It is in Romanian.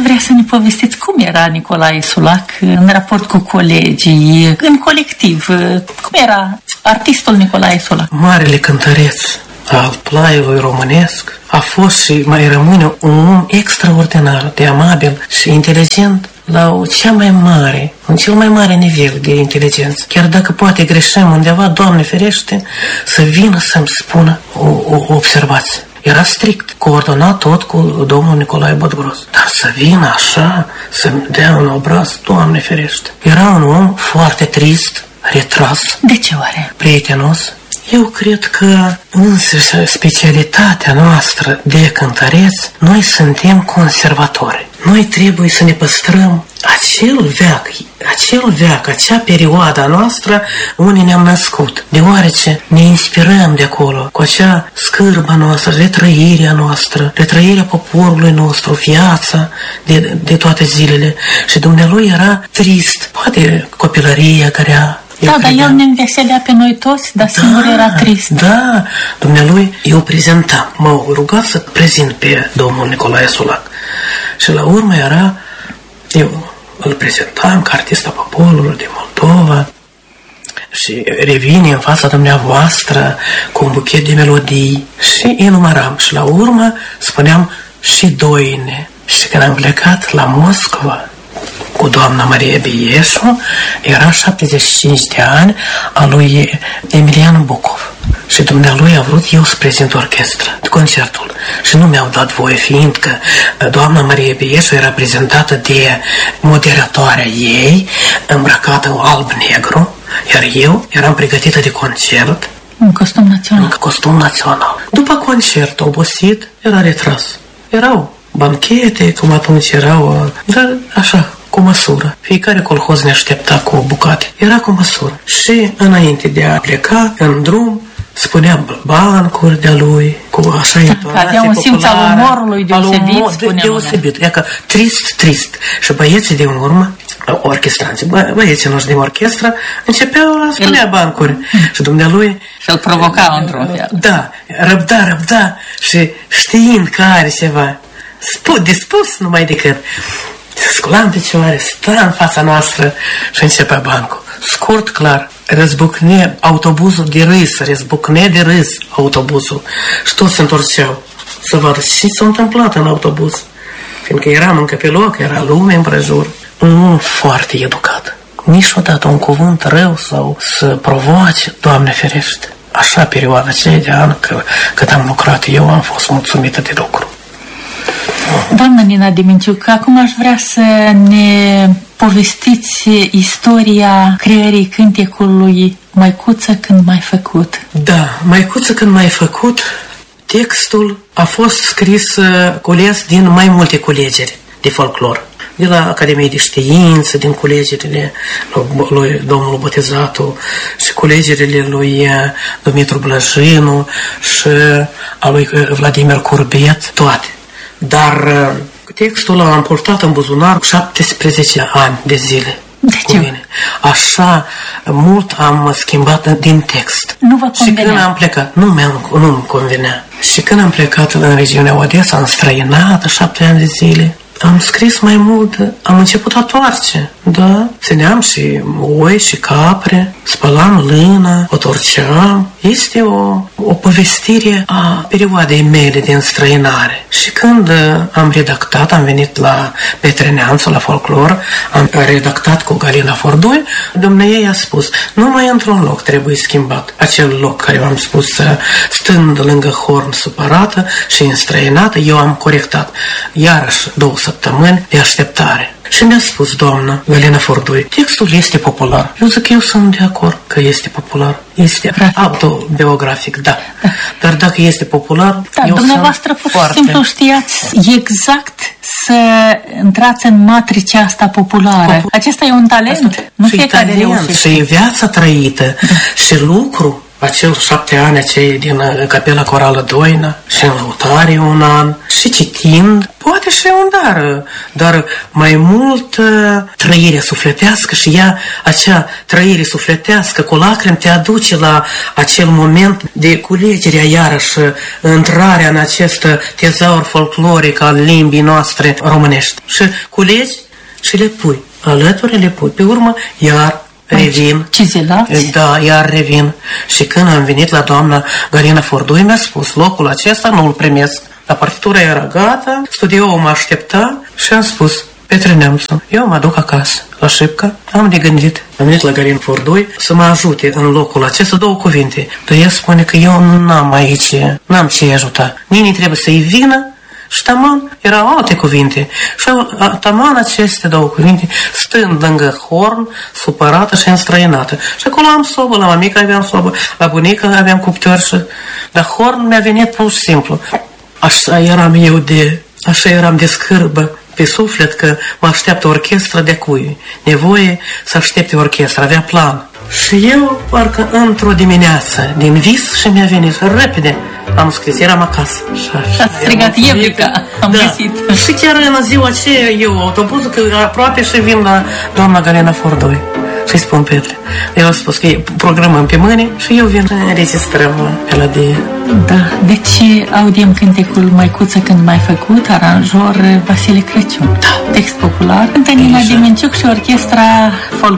vrea să ne povestiți cum era Nicolae Sulac în raport cu colegii, în colectiv. Cum era artistul Nicolae Sulac? Marele cântăreț al plaiului românesc a fost și mai rămâne un om extraordinar de amabil și inteligent la un cel mai mare nivel de inteligență. Chiar dacă poate greșim undeva, Doamne ferește, să vină să-mi spună o observație. Era strict, coordonat tot cu domnul Nicolae Botgros. Dar să vină așa, să-mi dea un obraz, Doamne ferește. Era un om foarte trist, retras. De ce oare? Prietenos. Eu cred că însăși specialitatea noastră de cântăreți, noi suntem conservatori. Noi trebuie să ne păstrăm acel veac, acea perioadă a noastră unde ne-am născut. Deoarece ne inspirăm de acolo cu acea scârba noastră, retrăirea poporului nostru, viața de toate zilele. Și dumnealui era trist, poate copilăria grea. Da, dar el ne înveselea pe noi toți, dar singur era trist. Da, dumnealui, eu prezentam. M-au rugat să prezint pe domnul Nicolae Sulac. Și la urmă eu îl prezentam ca artist a poporului de Moldova și revine în fața dumneavoastră cu un buchet de melodii și enumeram. Și la urmă spuneam și doine. Și când am plecat la Moscova cu doamna Maria Bieșu, era 75 de ani a lui Emilian Bucov. Și dumnealui a vrut eu să prezint orchestră, concertul. Și nu mi-au dat voie, fiindcă doamna Maria Bieșu era prezentată de moderatoarea ei, îmbrăcată în alb-negru, iar eu eram pregătită de concert. În costum național. După concert, obosit, era retras. Erau banchete, cum atunci erau, dar așa, cu măsură. Fiecare colhoz ne aștepta cu bucate. Era cu măsură. Și înainte de a pleca în drum, spunea bancuri de-a lui, cu așa intonație avea un simț al umorului deosebit, e că trist. Și băieții de urmă, orchestranții, băieții noștri din orchestră, începeau a spunea bancuri. Și dumnealui... Și îl provoca într-un fel. Da, răbda. Și știind că are ceva dispus numai decât se scula în picioare, sta în fața noastră și începea bancul. Scurt, clar, răzbucne autobuzul de râs, autobuzul. Și toți se întorceau să vadă ce s-a întâmplat în autobuz. Fiindcă eram încă pe loc, era lume împrejur. Nu foarte educat. Niciodată un cuvânt rău sau să provoace, Doamne ferește. Așa perioada aceea de an cât am lucrat eu, am fost mulțumită de lucru. Doamna Nina Diminciuc, acum aș vrea să ne povestiți istoria creării cântecului Măicuță când m-ai făcut. Da, Măicuță când m-ai făcut, textul a fost scris, cules din mai multe culegeri de folclor. De la Academia de Știință, din culegerile lui domnul Botezatu și culegerile lui Dumitru Blăjinu și a lui Vladimir Curbet, toate. Dar textul l-am purtat în buzunar 17 ani de zile. De ce? Mine. Așa mult am schimbat din text. Nu vă convenea? Și când am plecat, nu-mi convenea. Și când am plecat în regiunea Odessa, am străinat 7 ani de zile. Am scris mai mult, am început a toarce, da? Țineam și oi și capre, spălam lână, o torceam. Este o povestire a perioadei mele de înstrăinare. Și când am redactat, am venit la Petreneanță, la folclor, am redactat cu Galina Fordoi, dumneavoastră a spus, numai într-un loc trebuie schimbat. Acel loc care v-am spus, stând lângă Horn supărată și înstrăinată, eu am corectat. Iarăși 2 săptămâni de așteptare. Și mi-a spus doamna Galina Fordoi, textul este popular. Eu zic, eu sunt de acord că este popular. Este autobiografic, da. Dar dacă este popular, da, eu dumneavoastră pur și simplu știați exact să intrați în matricea asta populară. Acesta e un talent. Nu fiecare reușește. Și viața trăită, și lucru acel 7 ani acei din Capela Corală Doina și în lăutare un an și citind, poate și un dar mai mult trăire sufletească și ea, acea trăire sufletească cu lacrimi te aduce la acel moment de culegerea iarăși, intrarea în acest tezaur folcloric al limbii noastre românești. Și culegi și le pui, alături le pui, pe urmă iar revin. Cizelați? Da, iar revin. Și când am venit la doamna Galina Fordui, mi-a spus, locul acesta nu-l primesc. Dar partitura era gata, studioul mă aștepta și am spus, Petre Neamțu, eu mă duc acasă, la Șipca, am de gândit. Am venit la Galina Fordui să mă ajute în locul acesta 2 cuvinte. Dar ea spune că eu n-am ce-i ajuta. Nini trebuie să-i vină și taman erau alte cuvinte. Și taman aceste 2 cuvinte, stând lângă horn, supărată și înstrăinată. Și acolo am sobă, la mamică aveam sobă, la bunică aveam cuptor și... Dar horn mi-a venit pur și simplu. Așa eram de scârbă pe suflet că mă așteaptă orchestra de cui. Nevoie să aștepte orchestra, avea plan. Și eu, parcă într-o dimineață, din vis și mi-a venit repede. Am scris, eram acasă. Ați strigat Evrica, am găsit. Și chiar în ziua aceea eu, autobuzul, că aproape și vin la doamna Galina Fordui. Și-i spun Petre. Eu am spus că programăm pe mâine și eu vin să registrăm melodie. Da, deci audiem cântecul Măicuță când m-ai făcut, aranjor Vasile Crăciun. Da. Text popular, Nina Dimenciuc și orchestra folk